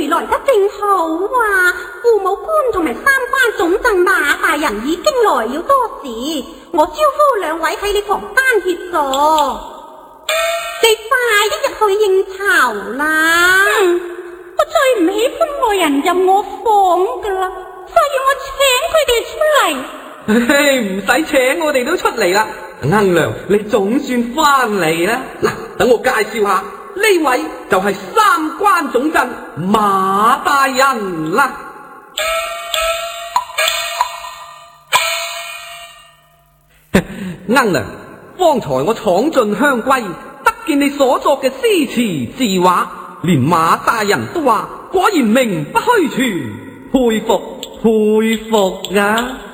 你來得正好啊！父母官同埋三關總鎮馬大人已經來了多時，我招呼兩位喺你房間協助，你快一入去應酬啦！ 我最唔喜歡外人入我房噶啦，所以我請佢哋出嚟。 嘿，唔使請，我哋都出嚟啦。鶯娘，你總算翻嚟啦！嗱，等我介紹下，呢位就係三關總鎮馬大人啦。鶯娘，方才我闖進香閨，得見你所作嘅詩詞字畫，連馬大人都話果然名不虛傳，佩服佩服啊！